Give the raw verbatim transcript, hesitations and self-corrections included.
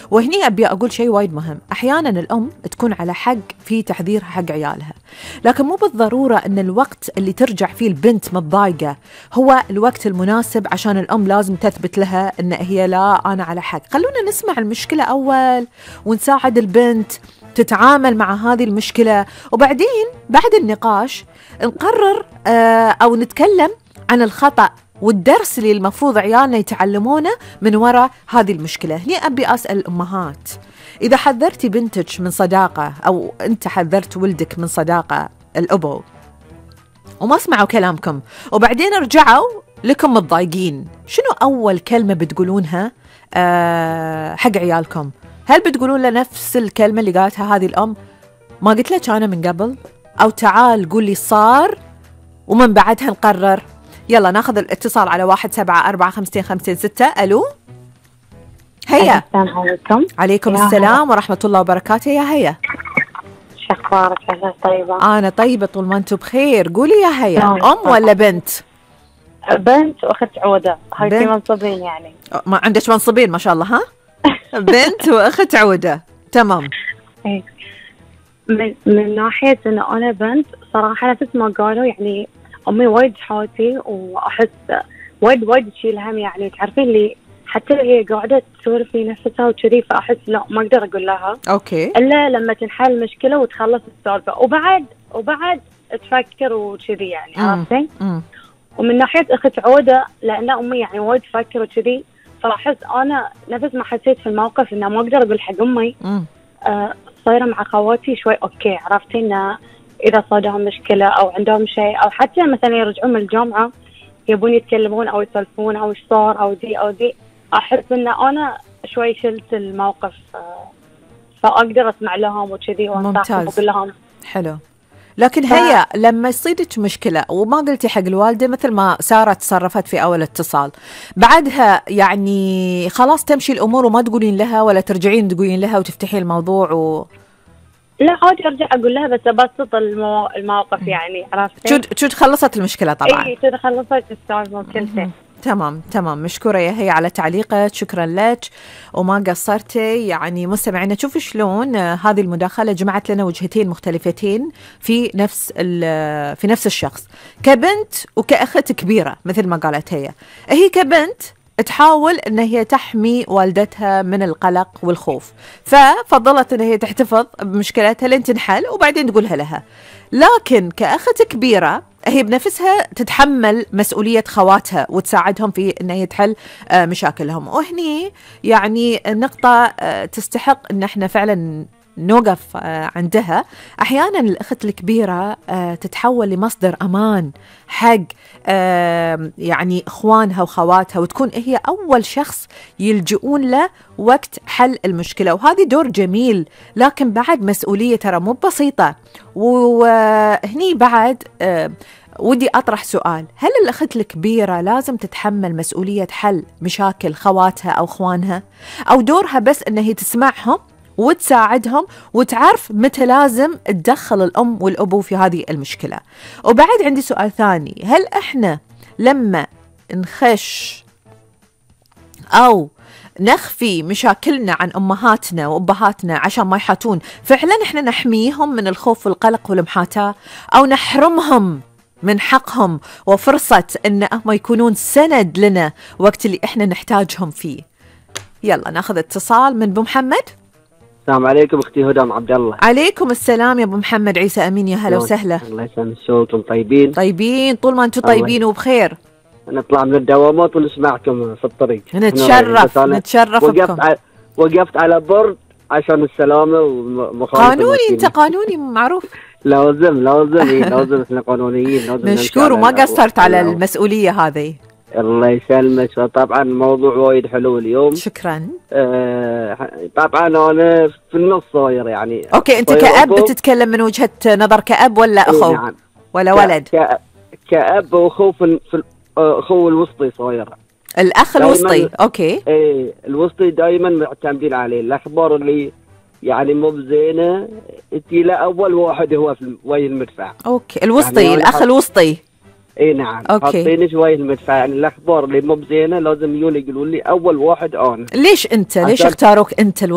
وهني أبي أقول شيء وايد مهم. أحيانا الأم تكون على حق في تحذيرها حق عيالها، لكن مو بالضرورة أن الوقت اللي ترجع فيه البنت متضايقة هو الوقت المناسب عشان الأم لازم تثبت لها أن هي لا أنا على حق. خلونا نسمع المشكلة أول ونساعد البنت تتعامل مع هذه المشكلة، وبعدين بعد النقاش نقرر آه أو نتكلم عن الخطأ والدرس اللي المفروض عيالنا يتعلمونه من وراء هذه المشكلة. هني أبي أسأل الأمهات، إذا حذرتي بنتك من صداقة أو أنت حذرت ولدك من صداقة الأبو وما سمعوا كلامكم وبعدين رجعوا لكم متضايقين، شنو أول كلمة بتقولونها آه حق عيالكم؟ هل بتقولون له نفس الكلمة اللي قالتها هذه الأم، ما قلت لك أنا من قبل، أو تعال قول لي صار ومن بعدها نقرر؟ يلا ناخذ الاتصال على واحد سبعة أربعة خمسين خمسين ستة. ألو هيا. السلام عليكم. عليكم السلام ورحمة الله وبركاته. يا هيا شو أخبارك؟ عساك طيبة؟ أنا طيبة طول ما أنتم بخير. قولي يا هيا، أم ولا بنت؟ بنت وأخت عودة، هاي في منصبين يعني. ما عندك منصبين ما شاء الله. ها بنت وأخت عودة، تمام. إيه. من, من ناحية إنه أنا بنت صراحة نفس ما قالوا، يعني أمي وايد حوتي وأحس وايد وايد تشيل هم، يعني تعرفين لي حتى هي قاعدة تسولف في نفسها وكذي، فأحس لا ما أقدر أقول لها أوكي إلا لما تنحل مشكلة وتخلص السالفة، وبعد وبعد تفكر وكذي يعني، عرفتي؟ ومن ناحية أخت عودة لأن أمي يعني وايد تفكر وكذي، فأحس أنا نفس ما حسيت في الموقف إنه ما أقدر أقول حق أمي. آه صايرة مع خواتي شوي أوكي، عرفتي إنه إذا صادهم مشكلة أو عندهم شيء أو حتى مثلا يرجعون من الجامعة يبون يتكلمون أو يسولفون أو إيش صار أو دي أو دي، أحس إن أنا شوي شلت الموقف، فأقدر أسمع لهم وكذي وأنصحهم وأقول لهم. حلو. لكن ف... هي لما يصيدك مشكلة وما قلتي حق الوالدة مثل ما سارة تصرفت في أول اتصال، بعدها يعني خلاص تمشي الأمور وما تقولين لها ولا ترجعين تقولين لها وتفتحي الموضوع و... لا عادي ارجع اقول لها بس ابسط المو... الموقف يعني، عرفتي؟ شو شو خلصت المشكله طبعا. اي شو خلصت السالفه وكل شيء. تمام تمام. مشكوره يا هي على تعليقك، شكرا لك وما قصرتي. يعني مستمعينا شوفوا شلون هذه المداخله جمعت لنا وجهتين مختلفتين في نفس في نفس الشخص، كبنت وكأخت كبيره مثل ما قالت هي. هي كبنت تحاول ان هي تحمي والدتها من القلق والخوف، ففضلت ان هي تحتفظ بمشكلتها لين تنحل وبعدين تقولها لها. لكن كأخت كبيرة هي بنفسها تتحمل مسؤولية خواتها وتساعدهم في ان هي تحل مشاكلهم. وهني يعني نقطة تستحق ان احنا فعلا نوقف عندها. أحيانا الأخت الكبيرة تتحول لمصدر أمان حق يعني إخوانها وخواتها، وتكون هي أول شخص يلجؤون له وقت حل المشكلة، وهذه دور جميل لكن بعد مسؤولية ترى مو بسيطة. وهني بعد ودي أطرح سؤال، هل الأخت الكبيرة لازم تتحمل مسؤولية حل مشاكل خواتها أو إخوانها، أو دورها بس أنها هي تسمعهم وتساعدهم وتعرف متى لازم تدخل الأم والأبو في هذه المشكلة؟ وبعد عندي سؤال ثاني، هل إحنا لما نخش أو نخفي مشاكلنا عن أمهاتنا وأبهاتنا عشان ما يحاتون، فعلا إحنا نحميهم من الخوف والقلق والمحاتاة، أو نحرمهم من حقهم وفرصة أن هم يكونون سند لنا وقت اللي إحنا نحتاجهم فيه؟ يلا ناخذ اتصال من أبو محمد. السلام عليكم اختي هدى عبد الله. عليكم السلام يا ابو محمد، عيسى امين، يا هلا وسهلا. الله يسلمك، شلونكم؟ طيبين؟ طيبين طول ما انتم طيبين وبخير. نطلع من الدوامات ونسمعكم في الطريق. نتشرف نتشرف وقفت بكم. على وقفت على برد عشان السلامه ومخالفه. قانوني انت قانوني معروف. لازم لازم إيه لازم احنا قانونيين. لازم مشكور وما قصرت على المسؤوليه هذه. الله يسلمك. طبعا الموضوع وايد حلو اليوم. شكرا. آه طبعا انا في النص صاير يعني. اوكي انت كأب بتتكلم من وجهة نظر كأب ولا اخو؟ نعم. ولا ولد؟ ك... كأب واخو في الاخو الوسطي صاير. الاخ الوسطي. اوكي. ايه الوسطي دائما معتمدين عليه. الاخبار اللي يعني مو بزينه انت لا اول واحد هو في وجه المدفع. اوكي الوسطي يعني الاخ الوسطي. اي نعم. حاطين شوي المدفع، يعني الاخبار اللي مو بزينه لازم يجون يقولوا لي اول واحد انا. ليش انت ليش اختاروك انت